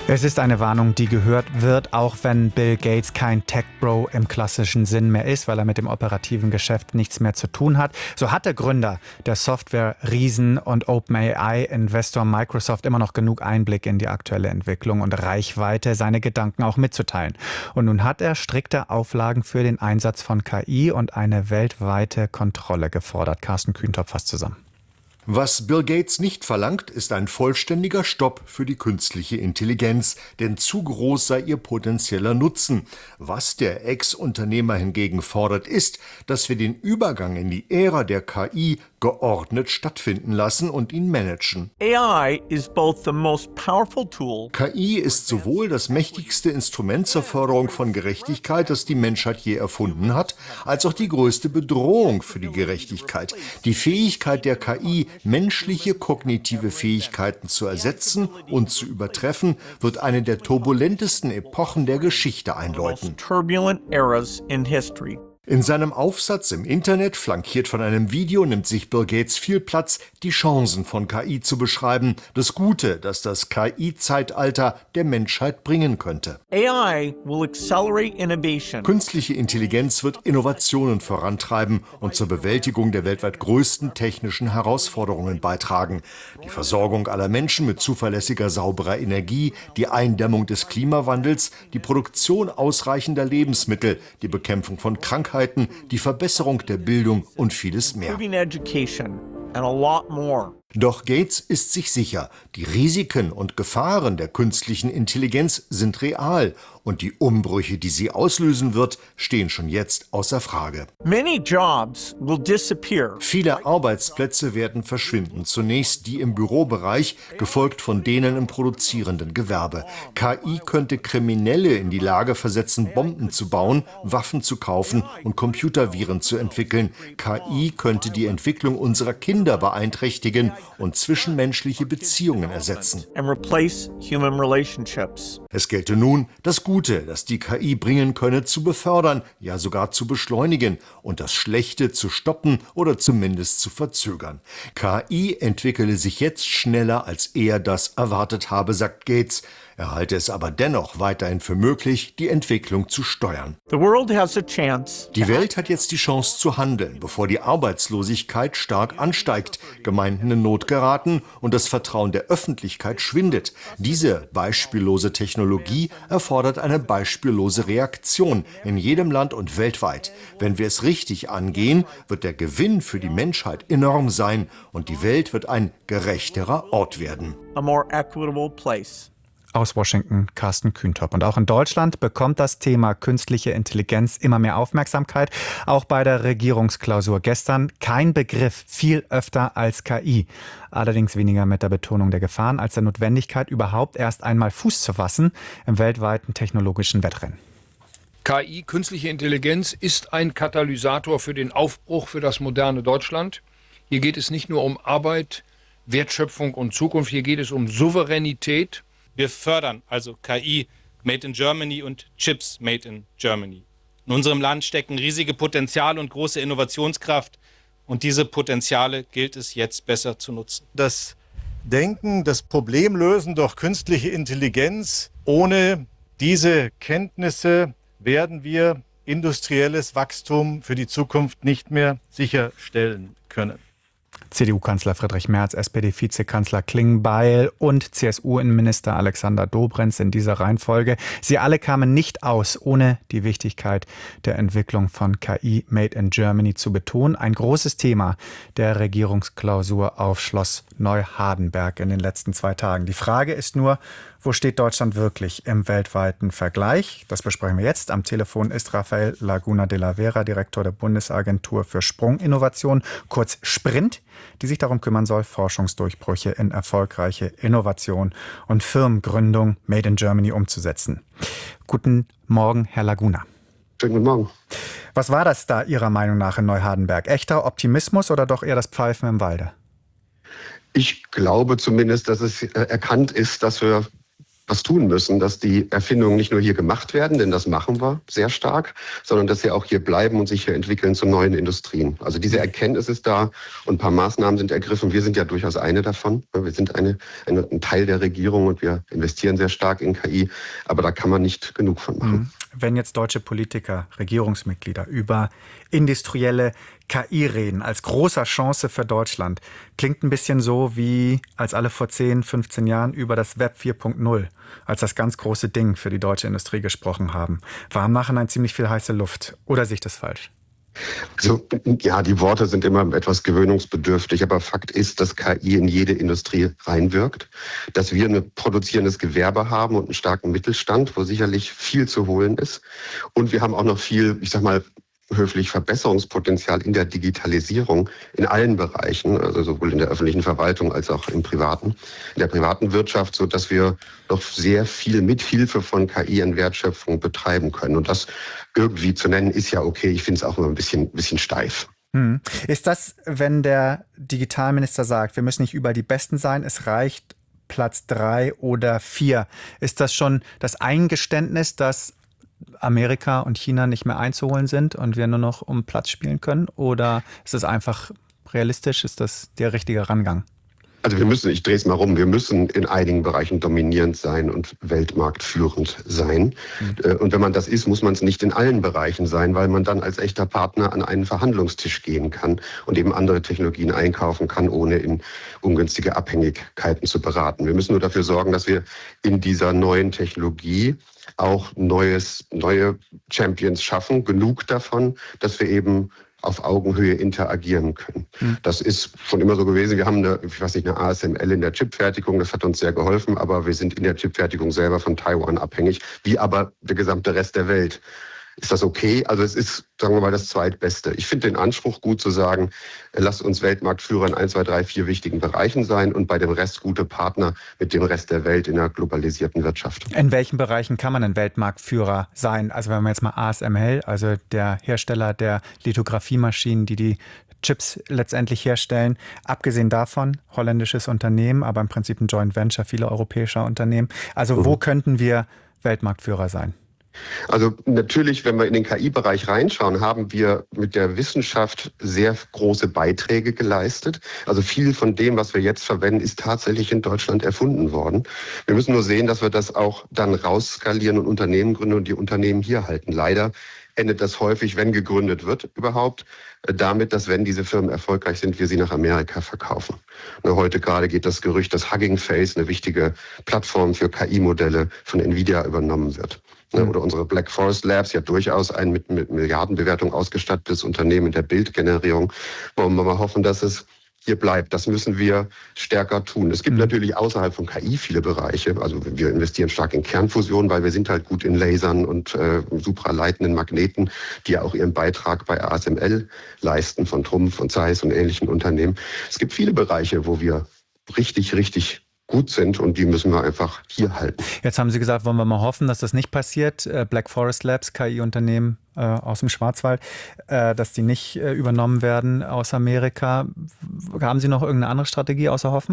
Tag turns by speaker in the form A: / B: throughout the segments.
A: Es ist eine Warnung, die gehört wird, auch wenn Bill Gates kein Tech-Bro im klassischen Sinn mehr ist, weil er mit dem operativen Geschäft nichts mehr zu tun hat. So hat der Gründer der Software-Riesen und OpenAI-Investor Microsoft immer noch genug Einblick in die aktuelle Entwicklung und Reichweite, seine Gedanken auch mitzuteilen. Und nun hat er strikte Auflagen für den Einsatz von KI und eine weltweite Kontrolle gefordert. Carsten Kühntopf fasst zusammen.
B: Was Bill Gates nicht verlangt, ist ein vollständiger Stopp für die künstliche Intelligenz, denn zu groß sei ihr potenzieller Nutzen. Was der Ex-Unternehmer hingegen fordert, ist, dass wir den Übergang in die Ära der KI geordnet stattfinden lassen und ihn managen.
C: AI is both the most powerful tool.
B: KI ist sowohl das mächtigste Instrument zur Förderung von Gerechtigkeit, das die Menschheit je erfunden hat, als auch die größte Bedrohung für die Gerechtigkeit. Die Fähigkeit der KI, menschliche kognitive Fähigkeiten zu ersetzen und zu übertreffen, wird eine der turbulentesten Epochen der Geschichte einläuten.
C: Turbulent eras in history.
B: In seinem Aufsatz im Internet, flankiert von einem Video, nimmt sich Bill Gates viel Platz, die Chancen von KI zu beschreiben, das Gute, das das KI-Zeitalter der Menschheit bringen könnte.
C: AI will accelerate innovation.
B: Künstliche Intelligenz wird Innovationen vorantreiben und zur Bewältigung der weltweit größten technischen Herausforderungen beitragen. Die Versorgung aller Menschen mit zuverlässiger, sauberer Energie, die Eindämmung des Klimawandels, die Produktion ausreichender Lebensmittel, die Bekämpfung von Krankheiten, die Verbesserung der Bildung und vieles mehr.
C: Improving education and a lot more.
B: Doch Gates ist sich sicher, die Risiken und Gefahren der künstlichen Intelligenz sind real und die Umbrüche, die sie auslösen wird, stehen schon jetzt außer Frage.
C: Many jobs will disappear.
B: Viele Arbeitsplätze werden verschwinden, zunächst die im Bürobereich, gefolgt von denen im produzierenden Gewerbe. KI könnte Kriminelle in die Lage versetzen, Bomben zu bauen, Waffen zu kaufen und Computerviren zu entwickeln. KI könnte die Entwicklung unserer Kinder beeinträchtigen und zwischenmenschliche Beziehungen ersetzen.
C: And replace human relationships.
B: Es gelte nun, das Gute, das die KI bringen könne, zu befördern, ja sogar zu beschleunigen und das Schlechte zu stoppen oder zumindest zu verzögern. KI entwickele sich jetzt schneller, als er das erwartet habe, sagt Gates. Er halte es aber dennoch weiterhin für möglich, die Entwicklung zu steuern.
C: The world has a chance.
B: Die Welt hat jetzt die Chance zu handeln, bevor die Arbeitslosigkeit stark ansteigt, Gemeinden in Not geraten und das Vertrauen der Öffentlichkeit schwindet. Diese beispiellose Technologie erfordert eine beispiellose Reaktion in jedem Land und weltweit. Wenn wir es richtig angehen, wird der Gewinn für die Menschheit enorm sein und die Welt wird ein gerechterer Ort werden.
C: A more equitable place.
A: Aus Washington, Carsten Kühntopf. Und auch in Deutschland bekommt das Thema künstliche Intelligenz immer mehr Aufmerksamkeit. Auch bei der Regierungsklausur gestern kein Begriff, viel öfter als KI. Allerdings weniger mit der Betonung der Gefahren als der Notwendigkeit, überhaupt erst einmal Fuß zu fassen im weltweiten technologischen Wettrennen.
D: KI, künstliche Intelligenz, ist ein Katalysator für den Aufbruch für das moderne Deutschland. Hier geht es nicht nur um Arbeit, Wertschöpfung und Zukunft, hier geht es um Souveränität.
E: Wir fördern also KI Made in Germany und Chips Made in Germany. In unserem Land stecken riesige Potenziale und große Innovationskraft. Und diese Potenziale gilt es jetzt besser zu nutzen.
F: Das Denken, das Problemlösen durch künstliche Intelligenz, ohne diese Kenntnisse werden wir industrielles Wachstum für die Zukunft nicht mehr sicherstellen können.
A: CDU-Kanzler Friedrich Merz, SPD-Vizekanzler Klingbeil und CSU-Innenminister Alexander Dobrindt in dieser Reihenfolge. Sie alle kamen nicht aus, ohne die Wichtigkeit der Entwicklung von KI Made in Germany zu betonen. Ein großes Thema der Regierungsklausur auf Schloss Neuhardenberg in den letzten 2 Tagen. Die Frage ist nur, wo steht Deutschland wirklich im weltweiten Vergleich? Das besprechen wir jetzt. Am Telefon ist Rafael Laguna de la Vera, Direktor der Bundesagentur für Sprunginnovation, kurz Sprint, die sich darum kümmern soll, Forschungsdurchbrüche in erfolgreiche Innovation und Firmengründung Made in Germany umzusetzen. Guten Morgen, Herr Laguna.
G: Schönen guten Morgen.
A: Was war das da Ihrer Meinung nach in Neuhardenberg? Echter Optimismus oder doch eher das Pfeifen im Walde?
G: Ich glaube zumindest, dass es erkannt ist, dass wir was tun müssen, dass die Erfindungen nicht nur hier gemacht werden, denn das machen wir sehr stark, sondern dass sie auch hier bleiben und sich hier entwickeln zu neuen Industrien. Also diese Erkenntnis ist da und ein paar Maßnahmen sind ergriffen. Wir sind ja durchaus eine davon. Wir sind ein Teil der Regierung und wir investieren sehr stark in KI, aber da kann man nicht genug von machen.
A: Wenn jetzt deutsche Politiker, Regierungsmitglieder über industrielle KI reden, als großer Chance für Deutschland, klingt ein bisschen so, wie als alle vor 10, 15 Jahren über das Web 4.0, als das ganz große Ding für die deutsche Industrie gesprochen haben. War machen ein ziemlich viel heiße Luft. Oder sehe ich das falsch?
G: Also, ja, die Worte sind immer etwas gewöhnungsbedürftig, aber Fakt ist, dass KI in jede Industrie reinwirkt, dass wir ein produzierendes Gewerbe haben und einen starken Mittelstand, wo sicherlich viel zu holen ist. Und wir haben auch noch viel, ich sag mal, höflich Verbesserungspotenzial in der Digitalisierung in allen Bereichen, also sowohl in der öffentlichen Verwaltung als auch in der privaten Wirtschaft, so dass wir noch sehr viel mit Hilfe von KI in Wertschöpfung betreiben können. Und das irgendwie zu nennen, ist ja okay. Ich finde es auch immer ein bisschen steif.
A: Ist das, wenn der Digitalminister sagt, wir müssen nicht überall die Besten sein, es reicht Platz 3 oder 4, ist das schon das Eingeständnis, dass Amerika und China nicht mehr einzuholen sind und wir nur noch um Platz spielen können? Oder ist es einfach realistisch? Ist das der richtige Rangang?
G: Also ich drehe es mal rum, wir müssen in einigen Bereichen dominierend sein und weltmarktführend sein. Und wenn man das ist, muss man es nicht in allen Bereichen sein, weil man dann als echter Partner an einen Verhandlungstisch gehen kann und eben andere Technologien einkaufen kann, ohne in ungünstige Abhängigkeiten zu beraten. Wir müssen nur dafür sorgen, dass wir in dieser neuen Technologie auch neue Champions schaffen, genug davon, dass wir eben auf Augenhöhe interagieren können. Das ist schon immer so gewesen. Wir haben eine ASML in der Chipfertigung, das hat uns sehr geholfen, aber wir sind in der Chipfertigung selber von Taiwan abhängig, wie aber der gesamte Rest der Welt. Ist das okay? Also es ist, sagen wir mal, das Zweitbeste. Ich finde den Anspruch gut zu sagen, lasst uns Weltmarktführer in 1, 2, 3, 4 wichtigen Bereichen sein und bei dem Rest gute Partner mit dem Rest der Welt in einer globalisierten Wirtschaft.
A: In welchen Bereichen kann man ein Weltmarktführer sein? Also wenn man jetzt mal ASML, also der Hersteller der Lithografiemaschinen, die Chips letztendlich herstellen, abgesehen davon, holländisches Unternehmen, aber im Prinzip ein Joint Venture vieler europäischer Unternehmen. Also wo könnten wir Weltmarktführer sein?
G: Also natürlich, wenn wir in den KI-Bereich reinschauen, haben wir mit der Wissenschaft sehr große Beiträge geleistet. Also viel von dem, was wir jetzt verwenden, ist tatsächlich in Deutschland erfunden worden. Wir müssen nur sehen, dass wir das auch dann rausskalieren und Unternehmen gründen und die Unternehmen hier halten. Leider endet das häufig, wenn gegründet wird überhaupt, damit, dass wenn diese Firmen erfolgreich sind, wir sie nach Amerika verkaufen. Heute gerade geht das Gerücht, dass Hugging Face, eine wichtige Plattform für KI-Modelle von Nvidia, übernommen wird. Oder unsere Black Forest Labs, ja durchaus ein mit Milliardenbewertung ausgestattetes Unternehmen in der Bildgenerierung. Wollen wir mal hoffen, dass es hier bleibt. Das müssen wir stärker tun. Es gibt natürlich außerhalb von KI viele Bereiche. Also wir investieren stark in Kernfusion, weil wir sind halt gut in Lasern und supraleitenden Magneten, die ja auch ihren Beitrag bei ASML leisten, von Trumpf und Zeiss und ähnlichen Unternehmen. Es gibt viele Bereiche, wo wir richtig gut sind und die müssen wir einfach hier halten.
A: Jetzt haben Sie gesagt, wollen wir mal hoffen, dass das nicht passiert. Black Forest Labs, KI-Unternehmen aus dem Schwarzwald, dass die nicht übernommen werden aus Amerika. Haben Sie noch irgendeine andere Strategie außer hoffen?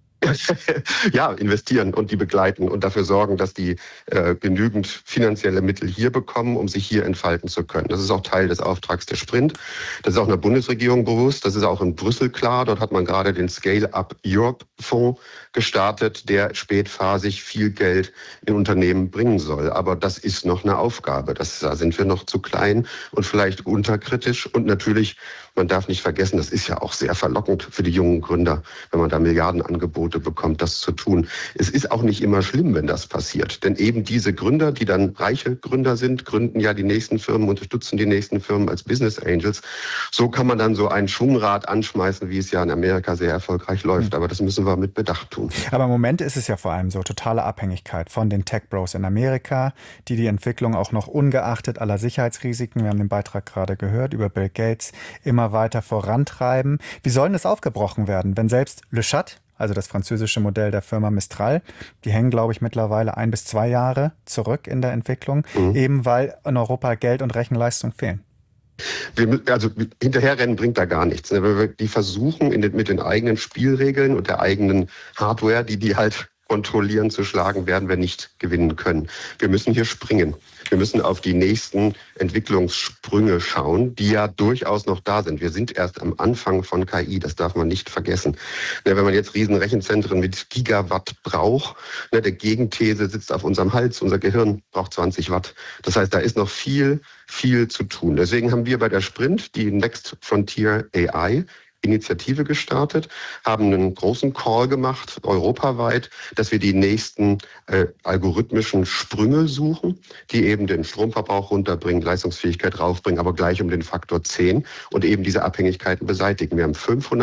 G: Ja, investieren und die begleiten und dafür sorgen, dass die genügend finanzielle Mittel hier bekommen, um sich hier entfalten zu können. Das ist auch Teil des Auftrags der Sprint. Das ist auch einer Bundesregierung bewusst. Das ist auch in Brüssel klar. Dort hat man gerade den Scale-up Europe Fonds gestartet, der spätphasig viel Geld in Unternehmen bringen soll. Aber das ist noch eine Aufgabe. Da sind wir noch zu klein und vielleicht unterkritisch. Und natürlich, man darf nicht vergessen, das ist ja auch sehr verlockend für die jungen Gründer, wenn man da Milliardenangebote bekommt, das zu tun. Es ist auch nicht immer schlimm, wenn das passiert. Denn eben diese Gründer, die dann reiche Gründer sind, gründen ja die nächsten Firmen, unterstützen die nächsten Firmen als Business Angels. So kann man dann so ein Schwungrad anschmeißen, wie es ja in Amerika sehr erfolgreich läuft. Aber das müssen wir mit Bedacht tun.
A: Aber im Moment ist es ja vor allem so totale Abhängigkeit von den Tech-Bros in Amerika, die Entwicklung auch noch ungeachtet aller Sicherheitsrisiken, wir haben den Beitrag gerade gehört, über Bill Gates, immer weiter vorantreiben. Wie soll denn das aufgebrochen werden, wenn selbst Le Chat, also das französische Modell der Firma Mistral, die hängen, glaube ich, mittlerweile 1 bis 2 Jahre zurück in der Entwicklung, eben weil in Europa Geld und Rechenleistung fehlen?
G: Hinterherrennen bringt da gar nichts. Die versuchen mit den eigenen Spielregeln und der eigenen Hardware, die halt kontrollieren, zu schlagen, werden wir nicht gewinnen können. Wir müssen hier springen. Wir müssen auf die nächsten Entwicklungssprünge schauen, die ja durchaus noch da sind. Wir sind erst am Anfang von KI, das darf man nicht vergessen. Wenn man jetzt riesen Rechenzentren mit Gigawatt braucht, der Gegenthese sitzt auf unserem Hals, unser Gehirn braucht 20 Watt. Das heißt, da ist noch viel zu tun. Deswegen haben wir bei der Sprint die Next Frontier AI Initiative gestartet, haben einen großen Call gemacht, europaweit, dass wir die nächsten algorithmischen Sprünge suchen, die eben den Stromverbrauch runterbringen, Leistungsfähigkeit raufbringen, aber gleich um den Faktor 10 und eben diese Abhängigkeiten beseitigen. Wir haben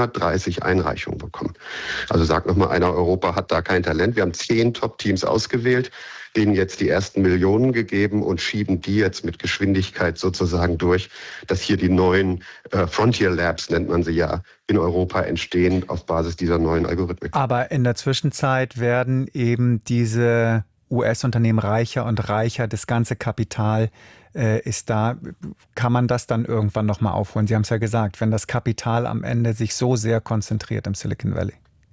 G: 530 Einreichungen bekommen. Also sagt nochmal einer, Europa hat da kein Talent. Wir haben 10 Top-Teams ausgewählt, denen jetzt die ersten Millionen gegeben und schieben die jetzt mit Geschwindigkeit sozusagen durch, dass hier die neuen Frontier Labs, nennt man sie ja, in Europa entstehen auf Basis dieser neuen Algorithmen.
A: Aber in der Zwischenzeit werden eben diese US-Unternehmen reicher und reicher, das ganze Kapital ist da. Kann man das dann irgendwann nochmal aufholen? Sie haben es ja gesagt, wenn das Kapital am Ende sich so sehr konzentriert im Silicon Valley.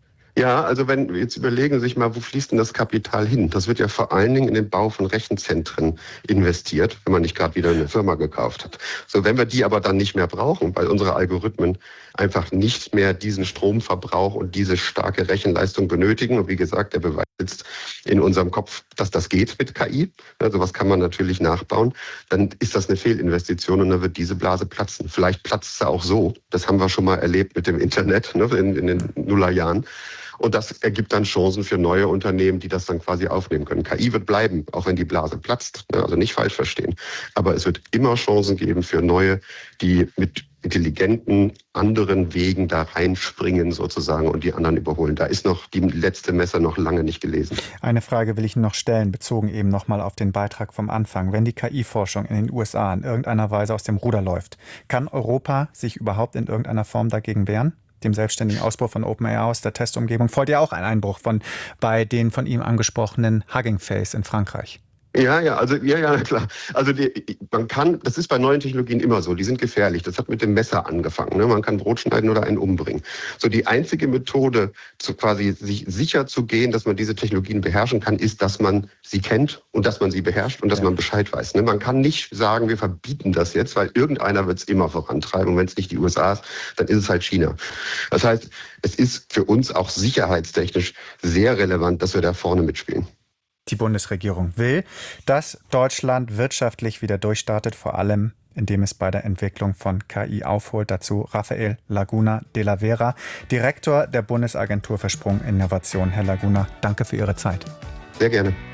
G: Ja, also wenn jetzt überlegen Sie sich mal, wo fließt denn das Kapital hin? Das wird ja vor allen Dingen in den Bau von Rechenzentren investiert, wenn man nicht gerade wieder eine Firma gekauft hat. So, wenn wir die aber dann nicht mehr brauchen, weil unsere Algorithmen einfach nicht mehr diesen Stromverbrauch und diese starke Rechenleistung benötigen, und wie gesagt, der Beweis sitzt in unserem Kopf, dass das geht mit KI, also was kann man natürlich nachbauen, dann ist das eine Fehlinvestition und dann wird diese Blase platzen. Vielleicht platzt sie auch so, das haben wir schon mal erlebt mit dem Internet in den Nullerjahren. Und das ergibt dann Chancen für neue Unternehmen, die das dann quasi aufnehmen können. KI wird bleiben, auch wenn die Blase platzt. Also nicht falsch verstehen. Aber es wird immer Chancen geben für neue, die mit intelligenten, anderen Wegen da reinspringen sozusagen und die anderen überholen. Da ist noch die letzte Messe noch lange nicht gelesen.
A: Eine Frage will ich noch stellen, bezogen eben nochmal auf den Beitrag vom Anfang. Wenn die KI-Forschung in den USA in irgendeiner Weise aus dem Ruder läuft, kann Europa sich überhaupt in irgendeiner Form dagegen wehren? Dem selbstständigen Ausbruch von OpenAI aus der Testumgebung folgt ja auch ein Einbruch bei den von ihm angesprochenen Hugging Face in Frankreich.
G: Ja, klar. Also das ist bei neuen Technologien immer so, die sind gefährlich. Das hat mit dem Messer angefangen. Ne? Man kann Brot schneiden oder einen umbringen. So, die einzige Methode, sich sicher zu gehen, dass man diese Technologien beherrschen kann, ist, dass man sie kennt und dass man sie beherrscht und dass man Bescheid weiß. Ne? Man kann nicht sagen, wir verbieten das jetzt, weil irgendeiner wird es immer vorantreiben. Und wenn es nicht die USA ist, dann ist es halt China. Das heißt, es ist für uns auch sicherheitstechnisch sehr relevant, dass wir da vorne mitspielen.
A: Die Bundesregierung will, dass Deutschland wirtschaftlich wieder durchstartet, vor allem indem es bei der Entwicklung von KI aufholt. Dazu Rafael Laguna de la Vera, Direktor der Bundesagentur für Sprunginnovation. Herr Laguna, danke für Ihre Zeit.
G: Sehr gerne.